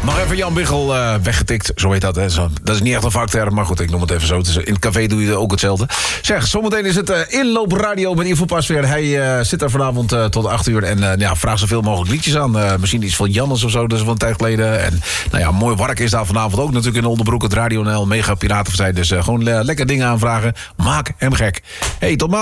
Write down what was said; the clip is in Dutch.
Nog even Jan Biggel weggetikt, zo heet dat. Hè. Dat is niet echt een vakterm, maar goed, ik noem het even zo. In het café doe je ook hetzelfde. Zeg, zometeen is het inloopradio met Ivo Pasveer. Hij zit er vanavond tot 8 uur en vraag zoveel mogelijk liedjes aan. Misschien iets van Jannes of zo, dat is wel een tijd geleden. En nou ja, mooi wark is daar vanavond ook natuurlijk in Oldenbroek. Het Radio NL, mega piratenverzij. Dus gewoon lekker dingen aanvragen. Maak hem gek. Hey, tot maandag.